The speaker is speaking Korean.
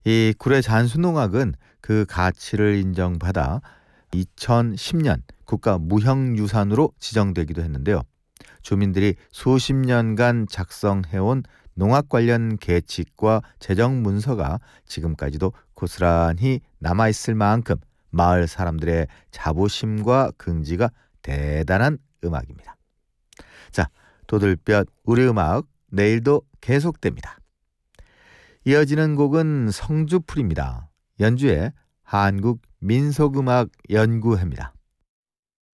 이 구례 잔수농악은 그 가치를 인정받아 2010년 국가 무형유산으로 지정되기도 했는데요. 주민들이 수십 년간 작성해온 농악 관련 계칙과 재정 문서가 지금까지도 고스란히 남아있을 만큼 마을 사람들의 자부심과 긍지가 대단한 음악입니다. 자, 도들볕 우리 음악 내일도 계속됩니다. 이어지는 곡은 성주풀입니다. 연주의 한국민속음악연구회입니다.